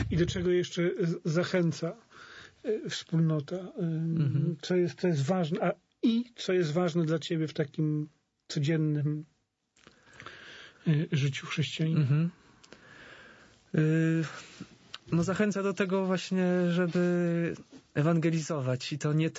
I do czego jeszcze zachęca wspólnota? Co jest ważne? Co jest ważne dla ciebie w takim codziennym życiu chrześcijanina? No zachęca do tego właśnie, żeby ewangelizować i to nie